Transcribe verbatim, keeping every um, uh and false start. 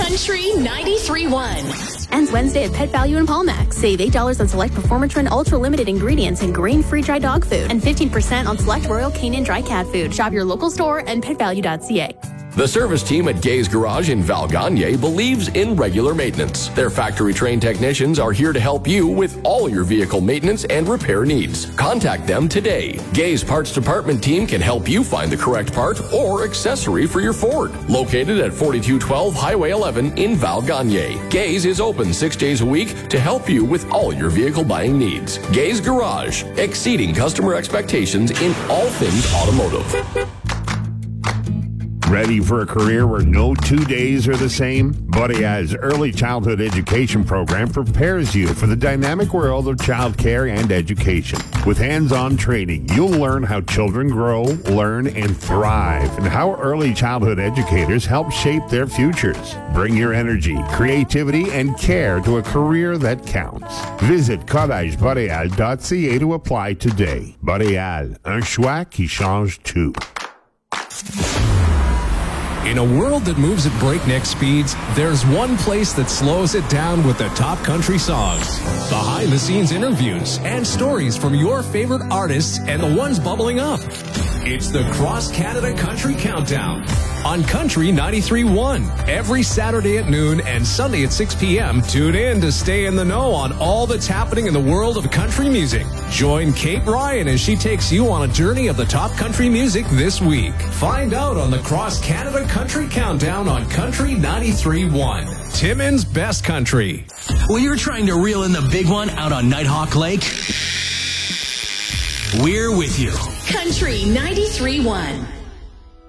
Country ninety-three point one. Ends Wednesday at Pet Value in Palmax. Save eight dollars on select Performatrin Ultra Limited ingredients and grain-free dry dog food. And fifteen percent on select Royal Canin dry cat food. Shop your local store and pet value dot c a. The service team at Gay's Garage in Val Gagne believes in regular maintenance. Their factory-trained technicians are here to help you with all your vehicle maintenance and repair needs. Contact them today. Gay's Parts Department team can help you find the correct part or accessory for your Ford. Located at forty-two twelve Highway eleven in Val Gagne. Gay's is open six days a week to help you with all your vehicle buying needs. Gay's Garage, exceeding customer expectations in all things automotive. Ready for a career where no two days are the same? Boreal's early childhood education program prepares you for the dynamic world of childcare and education. With hands-on training, you'll learn how children grow, learn, and thrive, and how early childhood educators help shape their futures. Bring your energy, creativity, and care to a career that counts. Visit college boreal dot c a to apply today. Boreal, un choix qui change tout. In a world that moves at breakneck speeds, there's one place that slows it down with the top country songs, behind-the-scenes interviews, and stories from your favorite artists and the ones bubbling up. It's the Cross Canada Country Countdown on Country ninety-three point one. Every Saturday at noon and Sunday at six p.m. Tune in to stay in the know on all that's happening in the world of country music. Join Kate Ryan as she takes you on a journey of the top country music this week. Find out on the Cross Canada Country Countdown on Country ninety-three point one. Timmins Best Country. Well, you're trying to reel in the big one out on Nighthawk Lake? We're with you. Country ninety-three point one.